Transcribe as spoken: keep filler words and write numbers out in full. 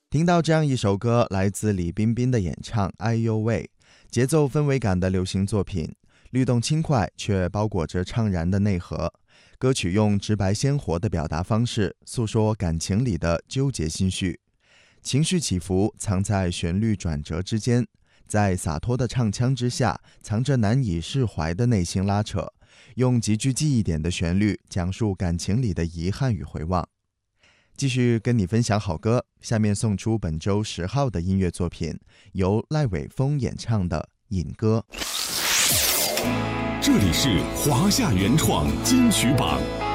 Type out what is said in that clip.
听到这样一首歌，来自李冰冰的演唱《哎呦喂》，节奏氛围感的流行作品，律动轻快却包裹着怅然的内核。歌曲用直白鲜活的表达方式，诉说感情里的纠结心绪，情绪起伏藏在旋律转折之间，在洒脱的唱腔之下，藏着难以释怀的内心拉扯，用极具记忆点的旋律讲述感情里的遗憾与回望。继续跟你分享好歌，下面送出本周十号的音乐作品，由赖伟峰演唱的《引歌》。 这里是华夏原创金曲榜。